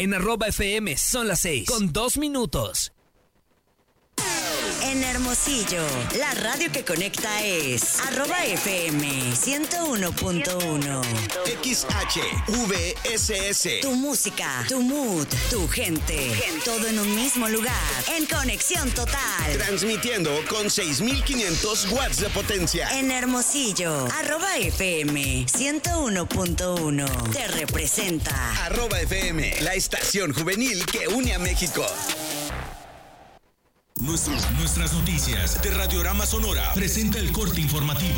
En @FM son las 6:02. En Hermosillo, la radio que conecta es @FM 101.1. XHVSS. Tu música, tu mood, tu gente. Todo en un mismo lugar. En conexión total. Transmitiendo con 6,500 watts de potencia. En Hermosillo, @FM 101.1. Te representa. @FM, la estación juvenil que une a México. Nuestras noticias de Radiorama Sonora presenta el corte informativo.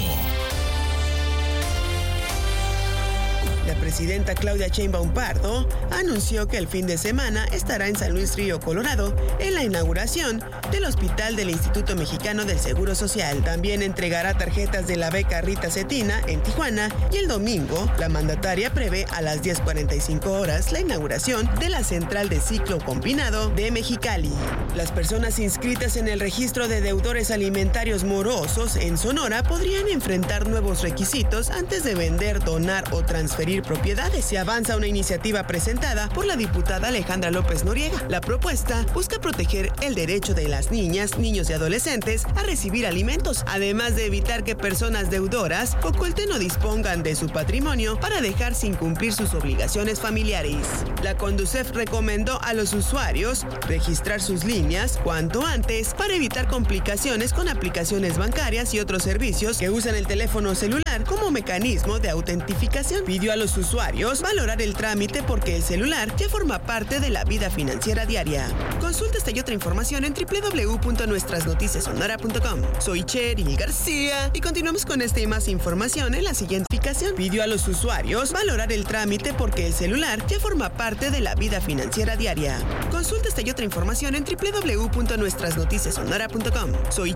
La presidenta Claudia Sheinbaum Pardo anunció que el fin de semana estará en San Luis Río Colorado en la inauguración del Hospital del Instituto Mexicano del Seguro Social. También entregará tarjetas de la beca Rita Cetina en Tijuana y el domingo la mandataria prevé a las 10:45 horas la inauguración de la Central de Ciclo Combinado de Mexicali. Las personas inscritas en el registro de deudores alimentarios morosos en Sonora podrían enfrentar nuevos requisitos antes de vender, donar o transferir propiedades. Se avanza una iniciativa presentada por la diputada Alejandra López Noriega. La propuesta busca proteger el derecho de las niñas, niños y adolescentes a recibir alimentos, además de evitar que personas deudoras oculten o dispongan de su patrimonio para dejar sin cumplir sus obligaciones familiares. La Conducef recomendó a los usuarios registrar sus líneas cuanto antes para evitar complicaciones con aplicaciones bancarias y otros servicios que usan el teléfono celular como mecanismo de autentificación. Pidió a los usuarios valorar el trámite porque el celular ya forma parte de la vida financiera diaria. Consulta esta y otra información en www.nuestrasnoticiasonora.com. Soy Cheryl García y continuamos con esta y más información en la siguiente aplicación. Pidió a los usuarios valorar el trámite porque el celular ya forma parte de la vida financiera diaria. Consulta esta y otra información en www.nuestrasnoticiasonora.com. Soy